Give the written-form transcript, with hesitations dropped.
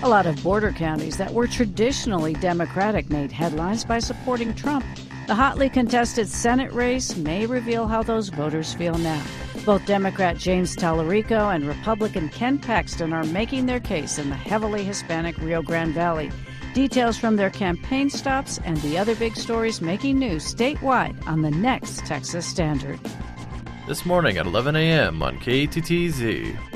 A lot of border counties that were traditionally Democratic made headlines by supporting Trump. The hotly contested Senate race may reveal how those voters feel now. Both Democrat James Tallarico and Republican Ken Paxton are making their case in the heavily Hispanic Rio Grande Valley. Details from their campaign stops and the other big stories making news statewide on the next Texas Standard. This morning at 11 a.m. on KTTZ.